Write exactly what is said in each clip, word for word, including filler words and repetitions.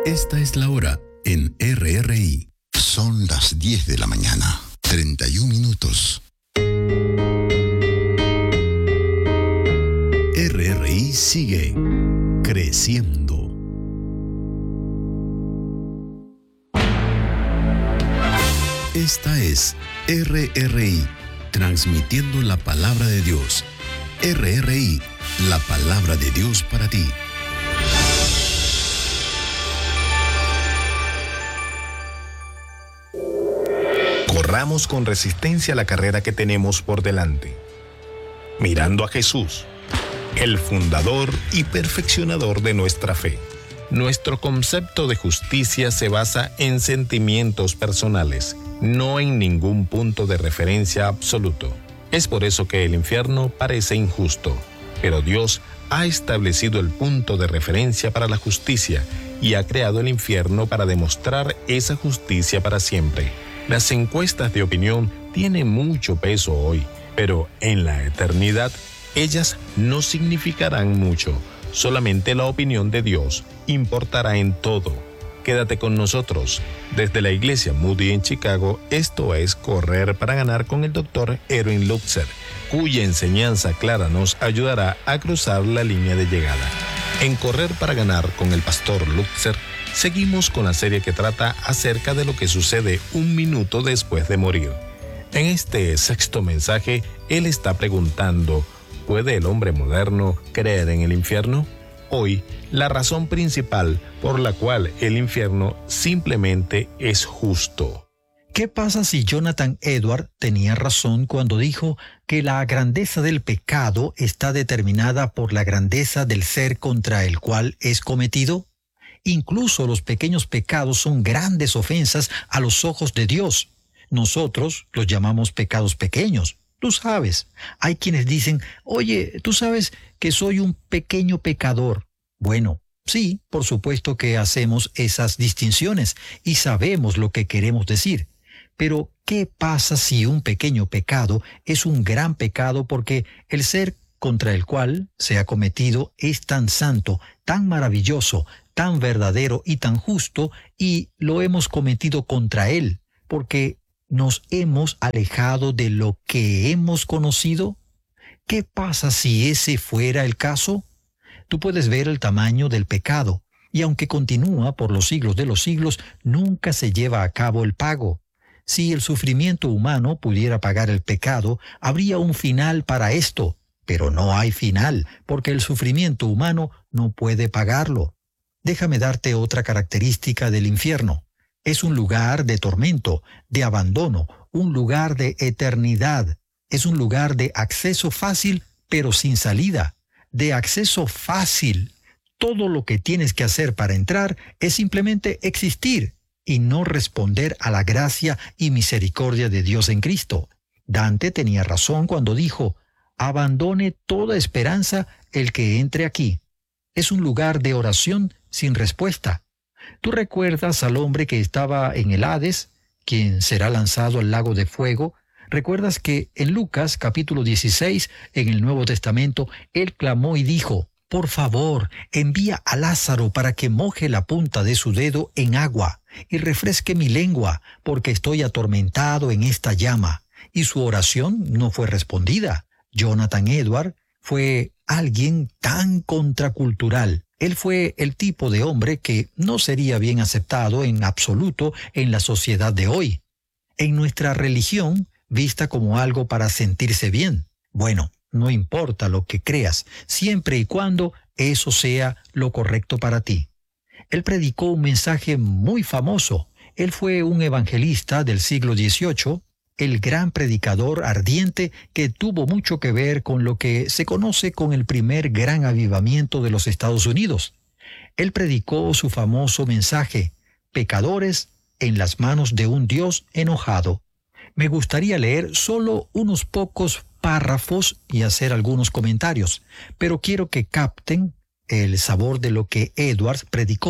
Esta es la hora en R R I. Son las diez de la mañana, treinta y un minutos. R R I sigue creciendo. Esta es R R I, transmitiendo la palabra de Dios. R R I, la palabra de Dios para ti. Corramos con resistencia la carrera que tenemos por delante, mirando a Jesús, el fundador y perfeccionador de nuestra fe. Nuestro concepto de justicia se basa en sentimientos personales, no en ningún punto de referencia absoluto. Es por eso que el infierno parece injusto, pero Dios ha establecido el punto de referencia para la justicia y ha creado el infierno para demostrar esa justicia para siempre. Las encuestas de opinión tienen mucho peso hoy, pero en la eternidad ellas no significarán mucho. Solamente la opinión de Dios importará en todo. Quédate con nosotros. Desde la iglesia Moody en Chicago, esto es Correr para Ganar con el doctor Erwin Lutzer, cuya enseñanza clara nos ayudará a cruzar la línea de llegada. En Correr para Ganar con el pastor Lutzer, seguimos con la serie que trata acerca de lo que sucede un minuto después de morir. En este sexto mensaje, él está preguntando, ¿puede el hombre moderno creer en el infierno? Hoy, la razón principal por la cual el infierno simplemente es justo. ¿Qué pasa si Jonathan Edwards tenía razón cuando dijo que la grandeza del pecado está determinada por la grandeza del ser contra el cual es cometido? Incluso los pequeños pecados son grandes ofensas a los ojos de Dios. Nosotros los llamamos pecados pequeños. Tú sabes, hay quienes dicen, oye, tú sabes que soy un pequeño pecador. Bueno, sí, por supuesto que hacemos esas distinciones y sabemos lo que queremos decir. Pero, ¿qué pasa si un pequeño pecado es un gran pecado porque el ser contra el cual se ha cometido es tan santo, tan maravilloso, tan verdadero y tan justo, y lo hemos cometido contra él, porque nos hemos alejado de lo que hemos conocido? ¿Qué pasa si ese fuera el caso? Tú puedes ver el tamaño del pecado, y aunque continúa por los siglos de los siglos, nunca se lleva a cabo el pago. Si el sufrimiento humano pudiera pagar el pecado, habría un final para esto, pero no hay final, porque el sufrimiento humano no puede pagarlo. Déjame darte otra característica del infierno. Es un lugar de tormento, de abandono, un lugar de eternidad. Es un lugar de acceso fácil, pero sin salida. De acceso fácil. Todo lo que tienes que hacer para entrar es simplemente existir y no responder a la gracia y misericordia de Dios en Cristo. Dante tenía razón cuando dijo, abandone toda esperanza el que entre aquí. Es un lugar de oración sin respuesta. ¿Tú recuerdas al hombre que estaba en el Hades, quien será lanzado al lago de fuego? ¿Recuerdas que en Lucas capítulo dieciséis, en el Nuevo Testamento, él clamó y dijo, por favor, envía a Lázaro para que moje la punta de su dedo en agua y refresque mi lengua, porque estoy atormentado en esta llama? Y su oración no fue respondida. Jonathan Edwards fue alguien tan contracultural. Él fue el tipo de hombre que no sería bien aceptado en absoluto en la sociedad de hoy. En nuestra religión, vista como algo para sentirse bien. Bueno, no importa lo que creas, siempre y cuando eso sea lo correcto para ti. Él predicó un mensaje muy famoso. Él fue un evangelista del siglo dieciocho, el gran predicador ardiente que tuvo mucho que ver con lo que se conoce con el primer gran avivamiento de los Estados Unidos. Él predicó su famoso mensaje, pecadores en las manos de un Dios enojado. Me gustaría leer solo unos pocos párrafos y hacer algunos comentarios, pero quiero que capten el sabor de lo que Edwards predicó.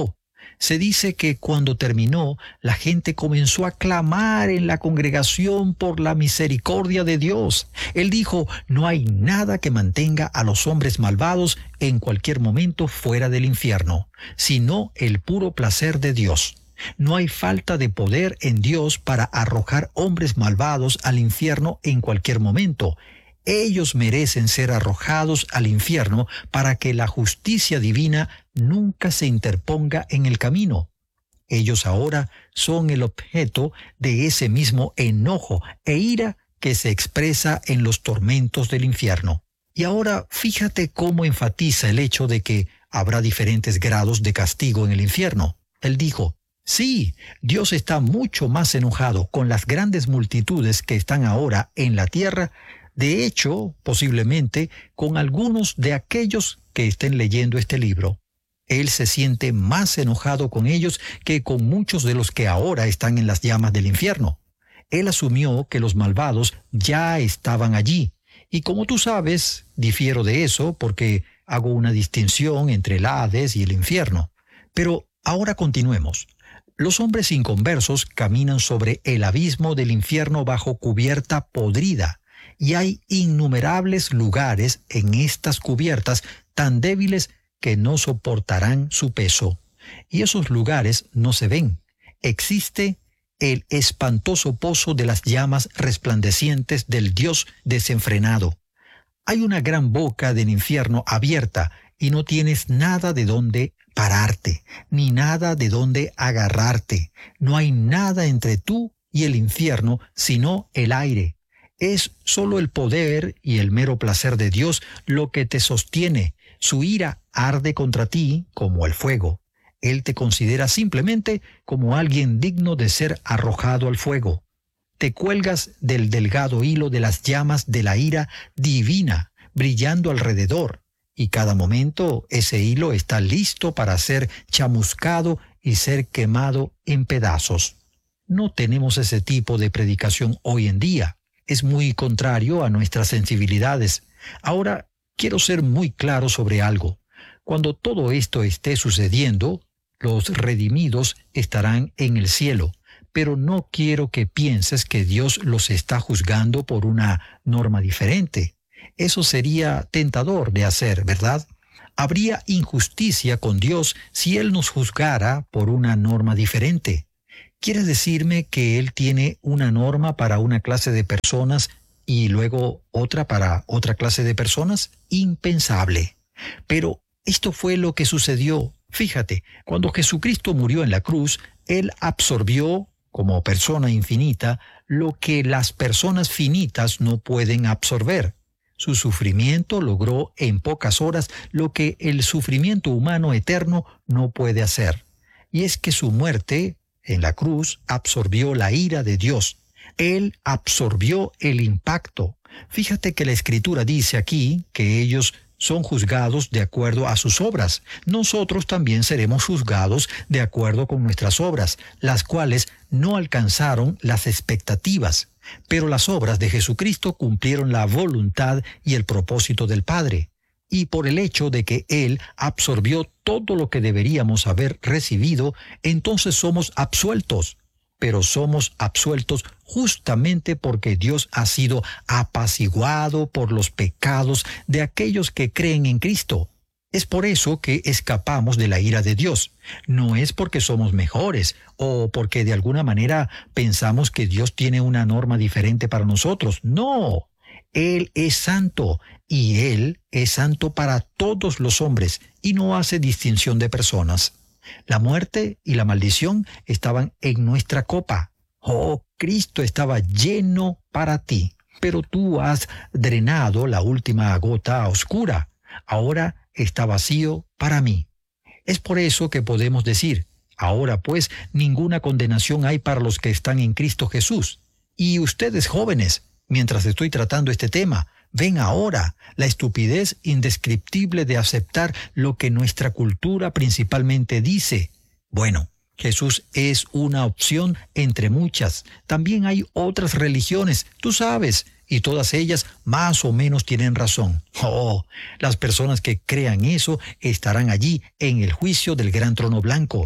Se dice que cuando terminó, la gente comenzó a clamar en la congregación por la misericordia de Dios. Él dijo, no hay nada que mantenga a los hombres malvados en cualquier momento fuera del infierno, sino el puro placer de Dios. No hay falta de poder en Dios para arrojar hombres malvados al infierno en cualquier momento. Ellos merecen ser arrojados al infierno para que la justicia divina nunca se interponga en el camino. Ellos ahora son el objeto de ese mismo enojo e ira que se expresa en los tormentos del infierno. Y ahora fíjate cómo enfatiza el hecho de que habrá diferentes grados de castigo en el infierno. Él dijo, sí, Dios está mucho más enojado con las grandes multitudes que están ahora en la tierra. De hecho, posiblemente con algunos de aquellos que estén leyendo este libro. Él se siente más enojado con ellos que con muchos de los que ahora están en las llamas del infierno. Él asumió que los malvados ya estaban allí. Y como tú sabes, difiero de eso porque hago una distinción entre el Hades y el infierno. Pero ahora continuemos. Los hombres inconversos caminan sobre el abismo del infierno bajo cubierta podrida. Y hay innumerables lugares en estas cubiertas tan débiles que no soportarán su peso. Y esos lugares no se ven. Existe el espantoso pozo de las llamas resplandecientes del Dios desenfrenado. Hay una gran boca del infierno abierta y no tienes nada de dónde pararte, ni nada de dónde agarrarte. No hay nada entre tú y el infierno sino el aire. Es solo el poder y el mero placer de Dios lo que te sostiene. Su ira arde contra ti como el fuego. Él te considera simplemente como alguien digno de ser arrojado al fuego. Te cuelgas del delgado hilo de las llamas de la ira divina, brillando alrededor, y cada momento ese hilo está listo para ser chamuscado y ser quemado en pedazos. No tenemos ese tipo de predicación hoy en día. Es muy contrario a nuestras sensibilidades. Ahora, quiero ser muy claro sobre algo. Cuando todo esto esté sucediendo, los redimidos estarán en el cielo, pero no quiero que pienses que Dios los está juzgando por una norma diferente. Eso sería tentador de hacer, ¿verdad? Habría injusticia con Dios si Él nos juzgara por una norma diferente. ¿Quieres decirme que Él tiene una norma para una clase de personas y luego otra para otra clase de personas? Impensable. Pero esto fue lo que sucedió. Fíjate, cuando Jesucristo murió en la cruz, Él absorbió, como persona infinita, lo que las personas finitas no pueden absorber. Su sufrimiento logró en pocas horas lo que el sufrimiento humano eterno no puede hacer. Y es que su muerte en la cruz absorbió la ira de Dios. Él absorbió el impacto. Fíjate que la Escritura dice aquí que ellos son juzgados de acuerdo a sus obras. Nosotros también seremos juzgados de acuerdo con nuestras obras, las cuales no alcanzaron las expectativas. Pero las obras de Jesucristo cumplieron la voluntad y el propósito del Padre. Y por el hecho de que Él absorbió todo lo que deberíamos haber recibido, entonces somos absueltos. Pero somos absueltos justamente porque Dios ha sido apaciguado por los pecados de aquellos que creen en Cristo. Es por eso que escapamos de la ira de Dios. No es porque somos mejores o porque de alguna manera pensamos que Dios tiene una norma diferente para nosotros. No. Él es santo y Él es santo para todos los hombres y no hace distinción de personas. La muerte y la maldición estaban en nuestra copa. Oh, Cristo estaba lleno para ti, pero tú has drenado la última gota oscura. Ahora está vacío para mí. Es por eso que podemos decir, ahora pues ninguna condenación hay para los que están en Cristo Jesús. Y ustedes jóvenes, mientras estoy tratando este tema, ven ahora la estupidez indescriptible de aceptar lo que nuestra cultura principalmente dice. Bueno, Jesús es una opción entre muchas. También hay otras religiones, tú sabes, y todas ellas más o menos tienen razón. Oh, las personas que crean eso estarán allí en el juicio del gran trono blanco.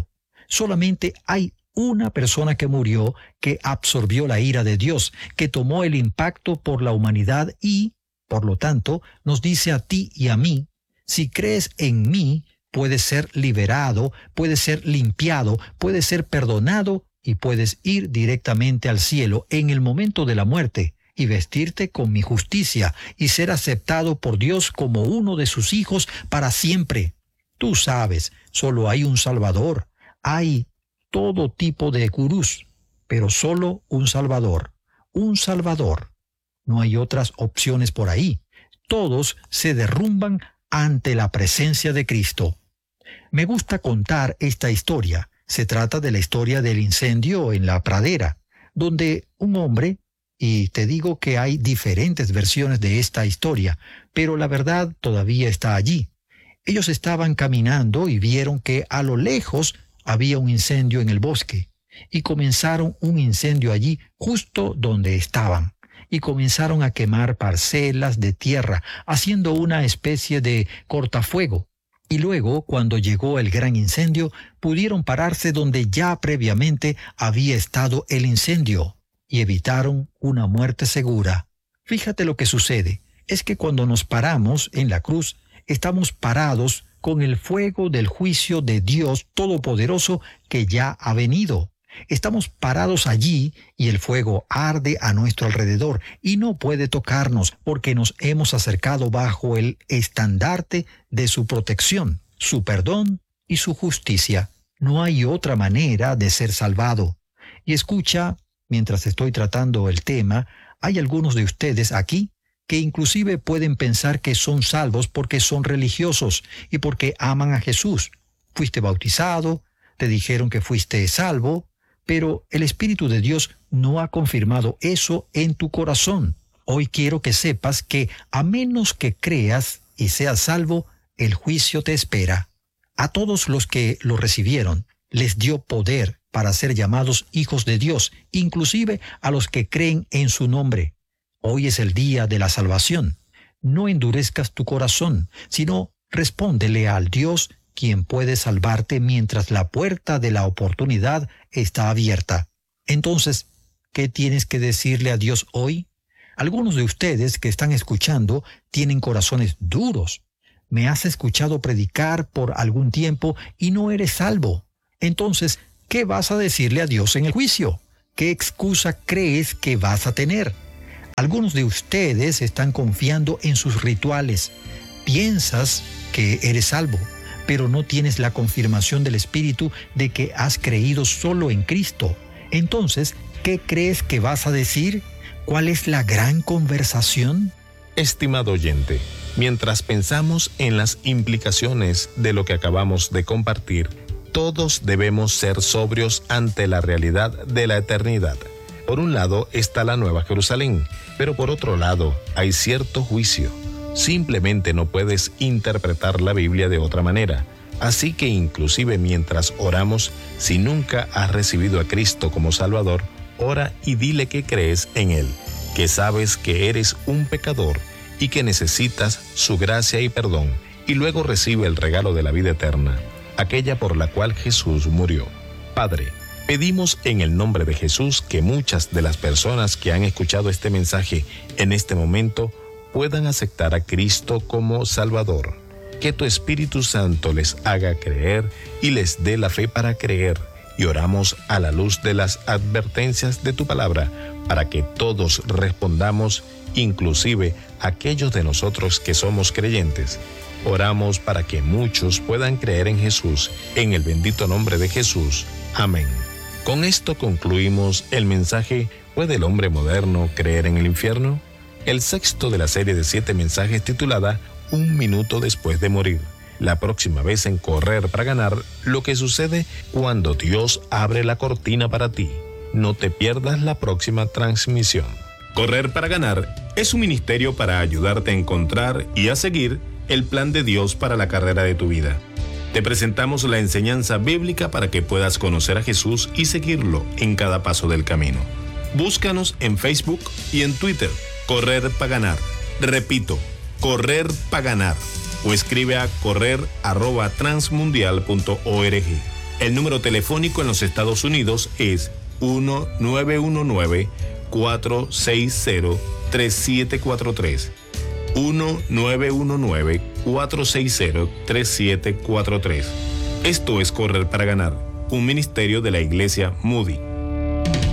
Solamente hay una persona que murió, que absorbió la ira de Dios, que tomó el impacto por la humanidad y, por lo tanto, nos dice a ti y a mí, si crees en mí, puedes ser liberado, puedes ser limpiado, puedes ser perdonado y puedes ir directamente al cielo en el momento de la muerte y vestirte con mi justicia y ser aceptado por Dios como uno de sus hijos para siempre. Tú sabes, solo hay un Salvador. Hay todo tipo de gurús, pero solo un Salvador. Un Salvador. No hay otras opciones por ahí. Todos se derrumban ante la presencia de Cristo. Me gusta contar esta historia. Se trata de la historia del incendio en la pradera, donde un hombre, y te digo que hay diferentes versiones de esta historia, pero la verdad todavía está allí. Ellos estaban caminando y vieron que a lo lejos había un incendio en el bosque, y comenzaron un incendio allí justo donde estaban, y comenzaron a quemar parcelas de tierra, haciendo una especie de cortafuego. Y luego, cuando llegó el gran incendio, pudieron pararse donde ya previamente había estado el incendio, y evitaron una muerte segura. Fíjate lo que sucede, es que cuando nos paramos en la cruz, estamos parados con el fuego del juicio de Dios Todopoderoso que ya ha venido. Estamos parados allí y el fuego arde a nuestro alrededor y no puede tocarnos porque nos hemos acercado bajo el estandarte de su protección, su perdón y su justicia. No hay otra manera de ser salvado. Y escucha, mientras estoy tratando el tema, hay algunos de ustedes aquí que inclusive pueden pensar que son salvos porque son religiosos y porque aman a Jesús. Fuiste bautizado, te dijeron que fuiste salvo, pero el Espíritu de Dios no ha confirmado eso en tu corazón. Hoy quiero que sepas que a menos que creas y seas salvo, el juicio te espera. A todos los que lo recibieron, les dio poder para ser llamados hijos de Dios, inclusive a los que creen en su nombre. Hoy es el día de la salvación. No endurezcas tu corazón, sino respóndele al Dios quien puede salvarte mientras la puerta de la oportunidad está abierta. Entonces, ¿qué tienes que decirle a Dios hoy? Algunos de ustedes que están escuchando tienen corazones duros. Me has escuchado predicar por algún tiempo y no eres salvo. Entonces, ¿qué vas a decirle a Dios en el juicio? ¿Qué excusa crees que vas a tener? Algunos de ustedes están confiando en sus rituales. Piensas que eres salvo, pero no tienes la confirmación del Espíritu de que has creído solo en Cristo. Entonces, ¿qué crees que vas a decir? ¿Cuál es la gran conversación? Estimado oyente, mientras pensamos en las implicaciones de lo que acabamos de compartir, todos debemos ser sobrios ante la realidad de la eternidad. Por un lado está la Nueva Jerusalén, pero por otro lado hay cierto juicio. Simplemente no puedes interpretar la Biblia de otra manera. Así que inclusive mientras oramos, si nunca has recibido a Cristo como Salvador, ora y dile que crees en Él, que sabes que eres un pecador y que necesitas su gracia y perdón, y luego recibe el regalo de la vida eterna, aquella por la cual Jesús murió. Padre, pedimos en el nombre de Jesús que muchas de las personas que han escuchado este mensaje en este momento puedan aceptar a Cristo como Salvador. Que tu Espíritu Santo les haga creer y les dé la fe para creer. Y oramos a la luz de las advertencias de tu palabra para que todos respondamos, inclusive aquellos de nosotros que somos creyentes. Oramos para que muchos puedan creer en Jesús, en el bendito nombre de Jesús. Amén. Con esto concluimos el mensaje ¿Puede el hombre moderno creer en el infierno? El sexto de la serie de siete mensajes titulada Un minuto después de morir. La próxima vez en Correr para Ganar, lo que sucede cuando Dios abre la cortina para ti. No te pierdas la próxima transmisión. Correr para Ganar es un ministerio para ayudarte a encontrar y a seguir el plan de Dios para la carrera de tu vida. Te presentamos la enseñanza bíblica para que puedas conocer a Jesús y seguirlo en cada paso del camino. Búscanos en Facebook y en Twitter, Correr para Ganar. Repito, Correr para Ganar. O escribe a correr arroba transmundial punto org. El número telefónico en los Estados Unidos es uno nueve uno nueve, cuatro seis cero, tres siete cuatro tres. uno nueve uno nueve, cuatro seis cero, tres siete cuatro tres. Esto es Correr para Ganar, un ministerio de la Iglesia Moody.